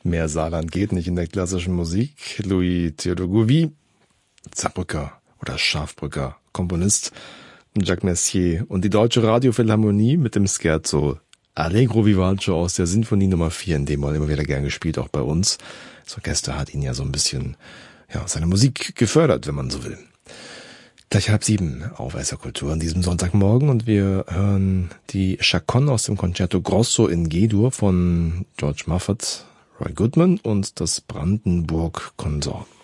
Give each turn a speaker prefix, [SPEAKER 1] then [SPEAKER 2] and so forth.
[SPEAKER 1] mehr Saarland geht nicht in der klassischen Musik. Louis Theodor Gouvi, Saarbrücker oder Schafbrücker Komponist, Jacques Messier und die Deutsche Radiophilharmonie mit dem Scherzo Allegro Vivace aus der Sinfonie Nummer 4 in D-Moll, immer wieder gern gespielt, auch bei uns. Das Orchester hat ihn ja so ein bisschen, seine Musik gefördert, wenn man so will. Gleich 6:30 auf SR Kultur an diesem Sonntagmorgen und wir hören die Chaconne aus dem Concerto Grosso in G-Dur von George Muffat, Roy Goodman und das Brandenburg Konsort.